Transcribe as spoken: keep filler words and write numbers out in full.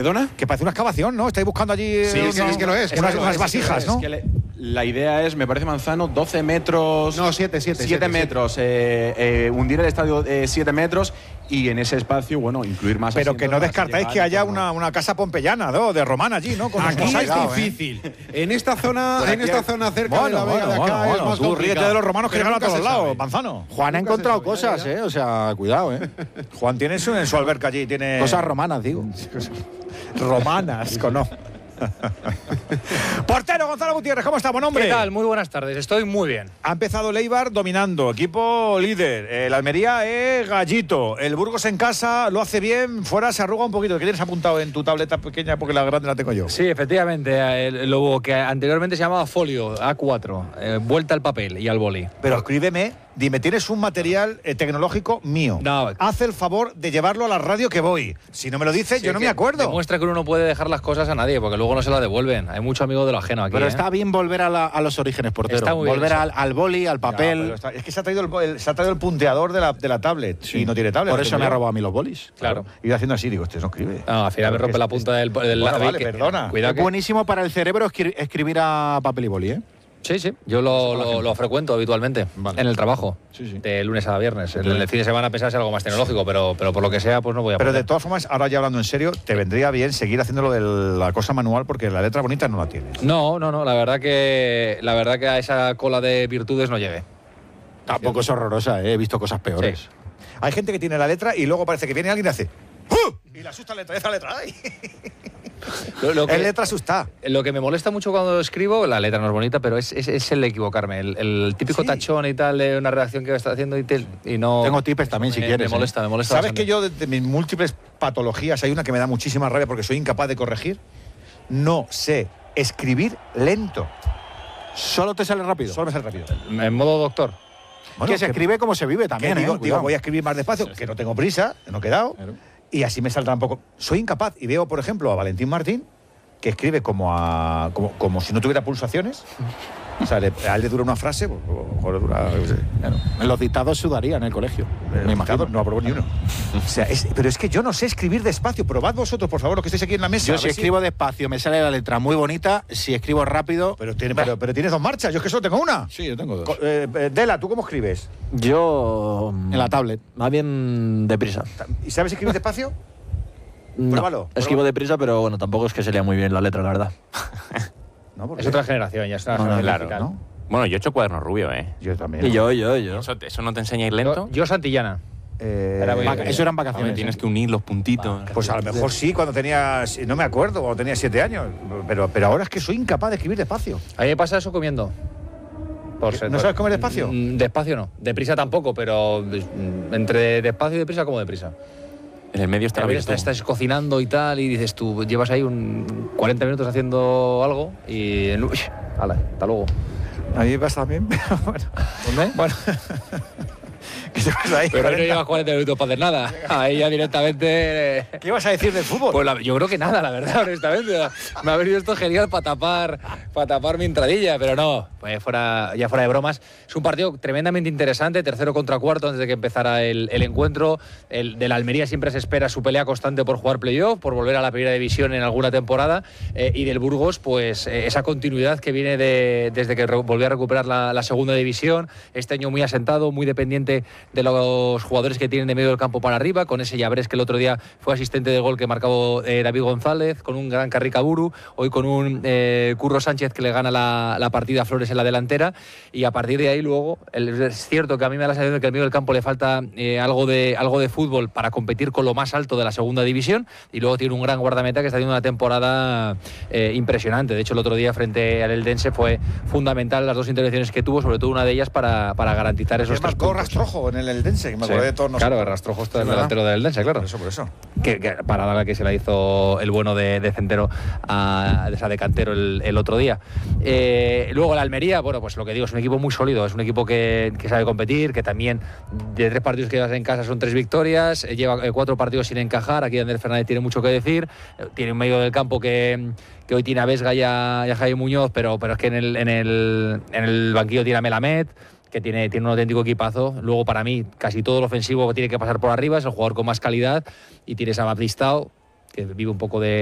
¿Perdona? Que parece una excavación, ¿no? Estáis buscando allí Sí, unos, sí, es que lo es. unas, Es que unas es, vasijas, es ¿no? que le, la idea es, me parece, Manzano, doce metros... No, siete, siete. siete metros. Eh, eh, hundir el estadio eh, siete metros y en ese espacio, bueno, incluir más... Pero que no descartáis que haya no. una, una casa pompeyana, ¿no? De romana allí, ¿no? Con Aquí es mosaico, difícil. ¿eh? En esta zona, Por en aquí esta hay- zona cerca bueno, de la Vega bueno, de acá bueno, es más tú ríete complicado. de los romanos que Pero llegan a nunca todos se lados, sabe. Manzano. Juan ha Nunca se encontrado sabe, cosas, ya, ya. ¿eh? O sea, cuidado, ¿eh? Juan tiene eso en su alberca allí, tiene... Cosas romanas, digo. romanas, con no. Portero Gonzalo Gutiérrez, ¿cómo está? Buen hombre. ¿Qué tal? Muy buenas tardes, estoy muy bien. Ha empezado el Eibar dominando, equipo líder. El Almería es gallito. El Burgos en casa lo hace bien, fuera se arruga un poquito. ¿Qué tienes apuntado en tu tableta pequeña? Porque la grande la tengo yo. Sí, efectivamente, el- lo que anteriormente se llamaba folio, A cuatro, eh, vuelta al papel y al boli. Pero escríbeme, dime, ¿tienes un material eh, tecnológico mío? No. Haz el favor de llevarlo a la radio que voy. Si no me lo dices, Sí, yo no que me acuerdo. Demuestra que uno no puede dejar las cosas a nadie, porque luego no se las devuelven. Hay mucho amigo de lo ajeno aquí. Pero ¿eh? está bien volver a, la- a los orígenes, portero. Está muy bien volver hecho. al, al boli, al Ya, papel. pero está- es que se ha traído el, el- se ha traído el punteador de la, de la tablet y no tiene tablet. Por lo eso tengo me ha yo. robado a mí los bolis. Claro. Y yo haciendo así, digo, este no escribe. No, al final me Claro, rompe es- la punta del... del Bueno, la- vale, que- perdona. Cuidado Es que... buenísimo para el cerebro escri- escribir a papel y boli, ¿eh? Sí, sí, yo lo, lo, lo frecuento habitualmente Vale. en el trabajo, Sí, sí. de lunes a viernes. En el fin de semana pensaba ser algo más tecnológico, pero, pero por lo que sea, pues no voy a Pero de poder. todas formas, ahora ya hablando en serio, te vendría bien seguir haciéndolo de la cosa manual porque la letra bonita no la tienes. No, no, no, la verdad que la verdad que a esa cola de virtudes no llegué. Tampoco es horrorosa, ¿eh? He visto cosas peores. Sí. Hay gente que tiene la letra y luego parece que viene alguien y hace ¡Uh! Y le asusta la letra, esa letra. ¡Ay! Lo, lo Es que, letra asustada. lo que me molesta mucho cuando escribo, la letra no es bonita, pero es, es, es el equivocarme. El, el típico Sí. tachón y tal de una redacción que estás haciendo y, te- y no... Tengo tips también, si me, quieres, Me molesta, me molesta ¿Sabes bastante. que yo, de, de mis múltiples patologías, hay una que me da muchísima rabia porque soy incapaz de corregir? No sé escribir lento. Solo te sale rápido. Solo me sale rápido. En modo doctor. Bueno, que se escribe como se vive que también, digo, ¿eh? digo, Cuidado. voy a escribir más despacio, que no tengo prisa, que no he quedado, Claro. y así me saldrá un poco. Soy incapaz y veo, por ejemplo, a Valentín Martín, que escribe como, a, como, como si no tuviera pulsaciones. O sea, le- a él le dura una frase, pues, o- o le dura, yo qué sé. Claro. En los dictados sudaría en el colegio. Eh, me imagino. No aprobó ni uno. O sea, es- pero es que yo no sé escribir despacio. Probad vosotros, por favor, los que estáis aquí en la mesa. Yo a si ver escribo despacio me sale la letra muy bonita. Si escribo rápido... Pero, tiene, pero, pero tienes dos marchas, yo es que solo tengo una. Sí, yo tengo Co- eh, eh, Dela, ¿tú cómo escribes? Yo. En la tablet. Más bien deprisa. ¿Y sabes escribir despacio? No, Pruébalo, escribo pruébalo. deprisa, pero bueno, tampoco es que se lea muy bien la letra, la verdad. No, porque Es otra generación, ya está. No, no, generación claro, musical. ¿no? Bueno, yo he hecho cuaderno rubio, ¿eh? Yo también. Y yo, yo, yo. ¿Eso, eso no te enseña a ir lento? Yo, yo Santillana. Eh, Era muy- Vaca- Eso eran A vacaciones. ver, tienes ¿eh? que unir los puntitos. Pues a lo mejor sí, cuando tenía, no me acuerdo, cuando tenía siete años, pero, pero ahora es que soy incapaz de escribir despacio. A mí me pasa eso comiendo. Por ser- ¿No sabes comer despacio? Mm, Despacio no. Deprisa tampoco, pero mm, entre despacio y deprisa como deprisa. En el medio está la A veces virtud. estás, estás cocinando y tal y dices tú, llevas ahí un cuarenta minutos haciendo algo y... Uy, ala, hasta luego. A mí me pasa también, pero bueno. ¿Dónde? Bueno. ¿Qué te pasa ahí? Pero ahí no cuarenta? llevas cuarenta minutos para hacer nada. Ahí ya directamente... eh, ¿Qué ibas a decir del fútbol? Pues la- yo creo que nada, la verdad, honestamente. Me ha venido esto genial para tapar, para tapar mi entradilla, pero no, pues fuera, ya fuera de bromas. Es un partido tremendamente interesante, tercero contra cuarto antes de que empezara el, el encuentro. El de la Almería siempre se espera su pelea constante por jugar playoff, por volver a la primera división en alguna temporada. Eh, y del Burgos, pues eh, esa continuidad que viene de, desde que re- volvió a recuperar la, la segunda división. Este año muy asentado, muy dependiente de los jugadores que tienen de medio del campo para arriba, con ese Llabrés que el otro día fue asistente de gol que marcó eh, David González, con un gran Carricaburu, hoy con un eh, Curro Sánchez que le gana la, la partida a Flores en la delantera, y a partir de ahí luego, el- es cierto que a mí me da la sensación de que al medio del campo le falta eh, algo, de, algo de fútbol para competir con lo más alto de la segunda división, y luego tiene un gran guardameta que está haciendo una temporada eh, impresionante. De hecho, el otro día frente al Eldense fue fundamental las dos intervenciones que tuvo, sobre todo una de ellas para, para garantizar esos Es tres marcó puntos. Rastrojo en el Eldense, que me Sí, acordé de todos nosotros. Claro, Rastrojo está el ¿Verdad? delantero del Eldense, claro. Por eso, por eso. Que, que parada la que se la hizo el bueno de, de Centeno a, o sea, de Cantero el, el otro día. Eh, luego la Almería, bueno, pues lo que digo, es un equipo muy sólido, es un equipo que, que sabe competir, que también de tres partidos que llevas en casa son tres victorias, eh, lleva eh, cuatro partidos sin encajar, aquí Ander Fernández tiene mucho que decir, eh, tiene un medio del campo que, que hoy tiene a Vesga y a, y a Jaime Muñoz, pero, pero es que en el, en, el, en el banquillo tiene a Melamed, que tiene, tiene un auténtico equipazo. Luego, para mí, casi todo lo ofensivo que tiene que pasar por arriba es el jugador con más calidad, y tienes a Baptistao, que vive un poco de